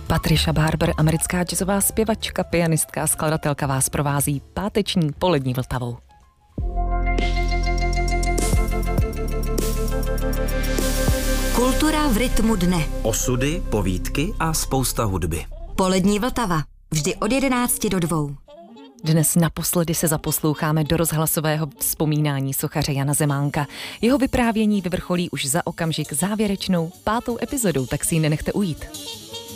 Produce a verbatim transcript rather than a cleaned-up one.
Patricia Barber, americká jazzová zpěvačka, pianistka a skladatelka vás provází páteční polední Vltavou. Kultura v rytmu dne. Osudy, povídky a spousta hudby. Polední Vltava. Vždy od jedenácti do dvou. Dnes naposledy se zaposloucháme do rozhlasového vzpomínání sochaře Jana Zemánka. Jeho vyprávění vyvrcholí už za okamžik závěrečnou pátou epizodou, tak si ji nenechte ujít.